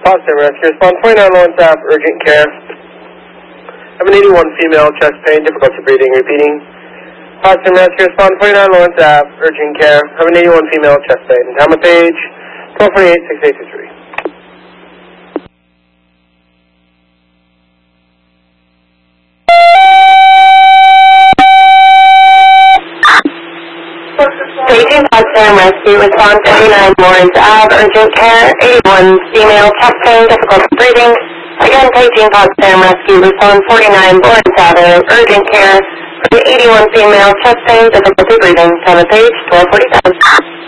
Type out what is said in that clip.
Boston Rescue, respond 29 Lawrence Ave, urgent care. Have an 81 female, chest pain, difficulty breathing, repeating. Boston Rescue, respond 29 Lawrence Ave, urgent care. Have an 81 female, chest pain. Time of page 1248-6823. Paging Boston Rescue, respond 29 Lawrence Ave, urgent care. 81 female, chest pain, difficulty breathing. Again, paging Boston Rescue, respond 49 Lawrence Ave, urgent care. 81 female, chest pain, difficulty breathing. Time of page 1247.